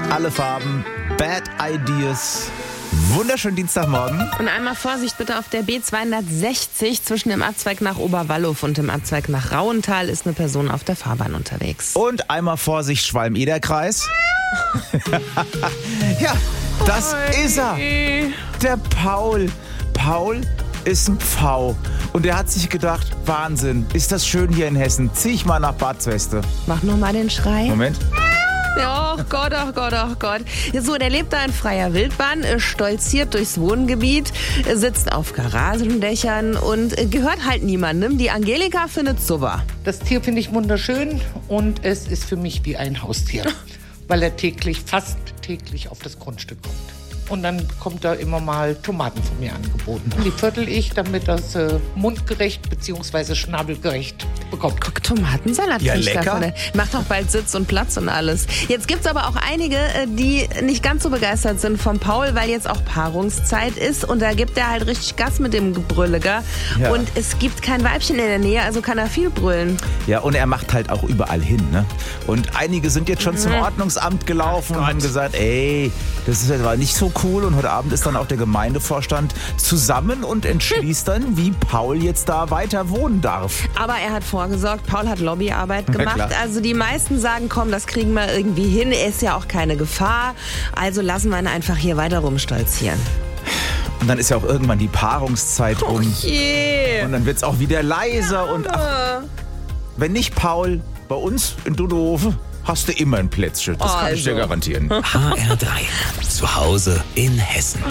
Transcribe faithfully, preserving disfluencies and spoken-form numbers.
alle Farben, Bad Ideas. Wunderschönen Dienstagmorgen. Und einmal Vorsicht bitte auf der B zweihundertsechzig zwischen dem Abzweig nach Oberwallow und dem Abzweig nach Rauental ist eine Person auf der Fahrbahn unterwegs. Und einmal Vorsicht, Schwalm-Eder-Kreis. Ja, das Oi. ist er. Der Paul. Paul ist ein Pfau. Und er hat sich gedacht, Wahnsinn, ist das schön hier in Hessen. Zieh ich mal nach Bad Zweste. Mach nur mal den Schrei. Moment. Oh Gott, oh Gott, oh Gott. So, der lebt da in freier Wildbahn, stolziert durchs Wohngebiet, sitzt auf Garagendächern und gehört halt niemandem. Die Angelika findet's super. Das Tier finde ich wunderschön und es ist für mich wie ein Haustier, weil er täglich, fast täglich auf das Grundstück kommt. Und dann kommt da immer mal Tomaten von mir angeboten. Die viertel ich, damit das äh, mundgerecht bzw. schnabelgerecht bekommt. Guck, Tomatensalat Ja, kriegt lecker. davon. Macht auch bald Sitz und Platz und alles. Jetzt gibt's aber auch einige, äh, die nicht ganz so begeistert sind vom Paul, weil jetzt auch Paarungszeit ist. Und da gibt er halt richtig Gas mit dem Gebrülle, gell? Ja. Und es gibt kein Weibchen in der Nähe, also kann er viel brüllen. Ja, und er macht halt auch überall hin, ne? Und einige sind jetzt schon zum Ordnungsamt gelaufen und haben gesagt, ey, das ist aber nicht so cool. Und heute Abend ist dann auch der Gemeindevorstand zusammen und entschließt dann, wie Paul jetzt da weiter wohnen darf. Aber er hat vorgesorgt, Paul hat Lobbyarbeit gemacht. klar. Also die meisten sagen, komm, das kriegen wir irgendwie hin. Er ist ja auch keine Gefahr. Also lassen wir ihn einfach hier weiter rumstolzieren. Und dann ist ja auch irgendwann die Paarungszeit um. Je. Und dann wird es auch wieder leiser. Und ach, wenn nicht Paul, bei uns in Duderhofen hast du immer ein Plätzchen. Das kann ich dir Also. garantieren. H R drei. Zu Hause in Hessen.